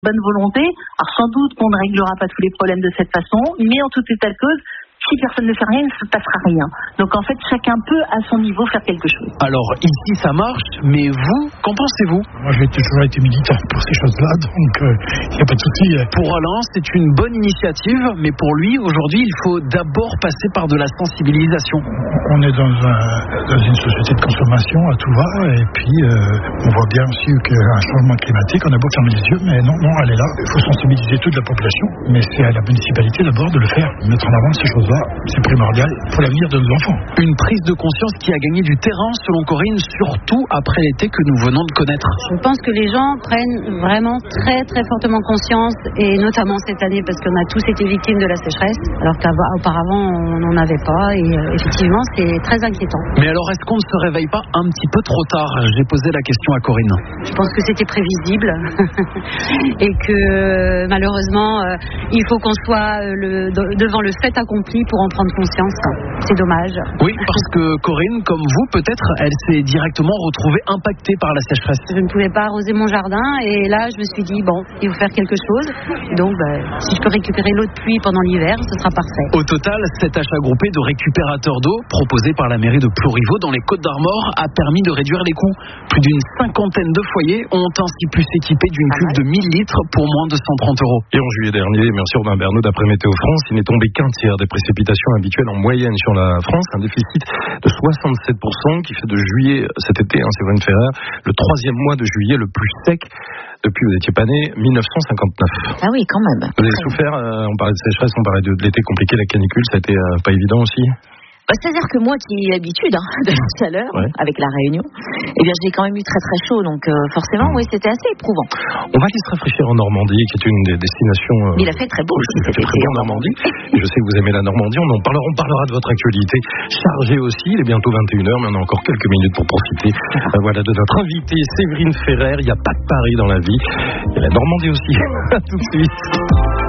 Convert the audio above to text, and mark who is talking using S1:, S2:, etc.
S1: bonne volonté. Alors sans doute qu'on ne réglera pas tous les problèmes de cette façon, mais en tout état de cause, si personne ne fait rien, il ne se passera rien. Donc en fait, chacun peut à son niveau faire quelque chose.
S2: Alors ici ça marche, mais vous, qu'en pensez-vous ?
S3: Moi j'ai toujours été militant pour ces choses-là, donc il n'y a pas de souci.
S2: Pour Alain, c'est une bonne initiative, mais pour lui, aujourd'hui, il faut d'abord passer par de la sensibilisation.
S3: On est dans une société de consommation à tout va, et puis on voit bien aussi qu'un changement climatique, on a beau fermer les yeux, mais non, elle est là. Il faut sensibiliser toute la population, mais c'est à la municipalité d'abord de le faire, mettre en avant ces choses-là. C'est primordial pour l'avenir de nos enfants.
S2: Une prise de conscience qui a gagné du terrain, selon Corinne, surtout après l'été que nous venons de connaître.
S4: Je pense que les gens prennent vraiment très très fortement conscience, et notamment cette année parce qu'on a tous été victimes de la sécheresse, alors qu'auparavant on n'en avait pas, et effectivement c'est très inquiétant.
S2: Mais alors est-ce qu'on ne se réveille pas un petit peu trop tard ? J'ai posé la question à Corinne.
S4: Je pense que c'était prévisible et que malheureusement il faut qu'on soit devant le fait accompli pour en prendre conscience. C'est dommage.
S2: Oui, parce que Corinne, comme vous, peut-être, elle s'est directement retrouvée impactée par la sécheresse.
S4: Je ne pouvais pas arroser mon jardin, et là, je me suis dit, bon, il faut faire quelque chose. Donc, si je peux récupérer l'eau de pluie pendant l'hiver, ce sera parfait.
S2: Au total, cet achat groupé de récupérateurs d'eau, proposé par la mairie de Plourivaux dans les Côtes-d'Armor, a permis de réduire les coûts. Plus d'une 50aine de foyers ont ainsi pu s'équiper d'une cuve de 1000 litres pour moins de 130 €.
S5: Et en juillet dernier, merci Robin Bernot, d'après Météo France, il n'est tombé qu'un tiers des précipitations habituelles en moyenne sur la France, un déficit de 67% qui fait de juillet cet été, Séverine Ferrer, le 3e mois de juillet le plus sec depuis, vous n'étiez pas né, 1959.
S6: Ah oui, quand même.
S5: Vous avez souffert, on parlait de sécheresse, on parlait de l'été compliqué, la canicule, ça a été pas évident aussi?
S6: C'est-à-dire que moi qui ai l'habitude de la chaleur, avec la Réunion, eh bien j'ai quand même eu très très chaud, donc forcément oui, c'était assez éprouvant.
S5: On va aller se rafraîchir en Normandie, qui est une des destinations...
S6: Mais il a fait très beau.
S5: Il a fait très beau en Normandie. Et je sais que vous aimez la Normandie, on parlera de votre actualité chargée aussi, il est bientôt 21h, mais on a encore quelques minutes pour profiter voilà, de notre invitée Séverine Ferrer. Il n'y a pas que Paris dans la vie, il y a la Normandie aussi. À tout de suite.